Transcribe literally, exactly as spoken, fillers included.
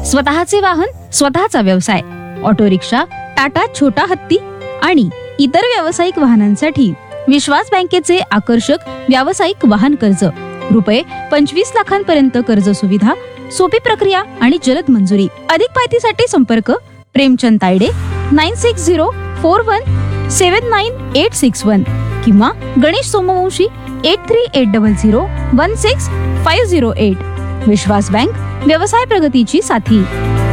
स्वतःचे वाहन, स्वतःचा व्यवसाय, ऑटो रिक्षा, टाटा छोटा हत्ती आणि इतर व्यावसायिक वाहनांसाठी विश्वास बँकेचे आकर्षक व्यावसायिक वाहन कर्ज, रुपये पंचवीस लाखांपर्यंत कर्ज सुविधा, सोपी प्रक्रिया आणि जलद मंजुरी. अधिक माहितीसाठी संपर्क Premchand Tayde nine six zero four one सेवन नाईन एट सिक्स वन किंवा Ganesh Somvanshi eight three eight double zero one six five zero eight. विश्वास बँक, व्यवसाय प्रगतीची साथी.